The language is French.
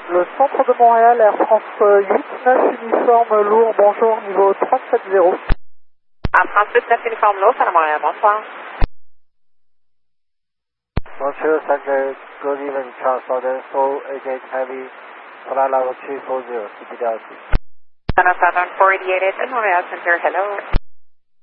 Le centre de Montréal, Air France 8-9, uniforme lourd, bonjour, niveau 370. Air France 8-9, uniforme lourd, à Montréal, bonsoir. Bonjour, Center, good evening, Charles Southern, Seoul, 88 Heavy, flight level 240, CPWC. Center Southern 488 at Montreal Center, hello.